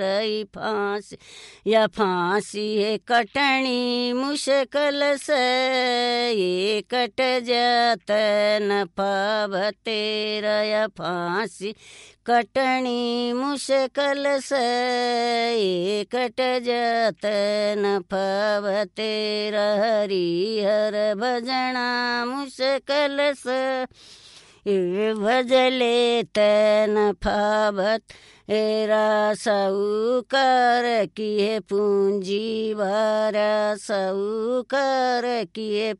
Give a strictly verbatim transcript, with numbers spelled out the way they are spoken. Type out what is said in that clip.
तई फांसी या फांसी है कटनी मुश्किल से ये कट जात न पावतेरा या फांसी कटनी मुश्किल से ये कट जात न पावतेरा हरिहर भजना मुश्किल से ये भजले तन फावत एरा साहूकार किए पूंजी वारा साहूकार किए